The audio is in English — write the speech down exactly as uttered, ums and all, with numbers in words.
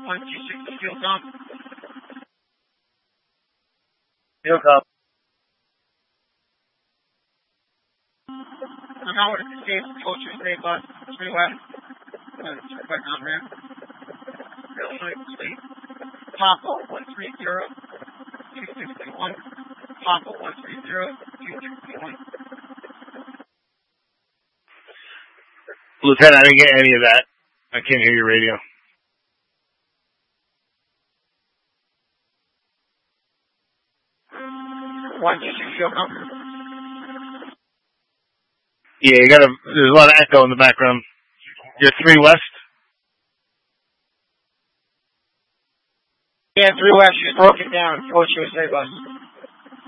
One two six, fuel dump. Fuel dump. I'm out with the state culture state bus. Three west. Let's check back down here. Illinois State. Papa one three zero. Two six one. Papa one three zero. Two six one. Lieutenant, I didn't get any of that. I can't hear your radio. One two six fuel dump. Yeah, you got a. There's a lot of echo in the background. You're three west. Yeah, three west. Just broke it down. Coach U S A bus.